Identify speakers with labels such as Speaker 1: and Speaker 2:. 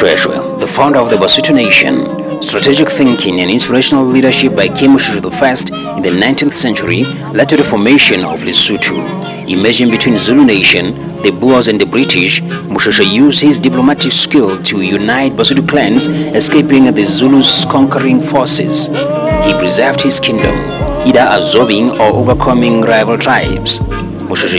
Speaker 1: Mushweshwe, the founder of the Basutu Nation. Strategic thinking and inspirational leadership by King Mushweshwe I in the 19th century led to the formation of Lesotho. Emerging between Zulu Nation, the Boers and the British, Mushweshwe used his diplomatic skill to unite Basutu clans, escaping the Zulus' conquering forces. He preserved his kingdom, either absorbing or overcoming rival tribes. Mushweshwe